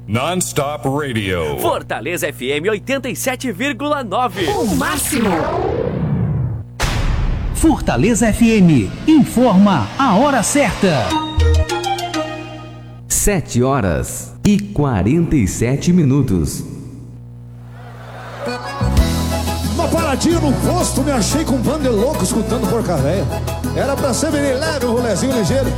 Non-Stop Radio. Fortaleza FM 87,9. O máximo. Fortaleza FM informa a hora certa. 7h47. Uma paradinha no posto, me achei com um bando de louco escutando porcaria. Era pra ser bem leve, um rolezinho ligeiro.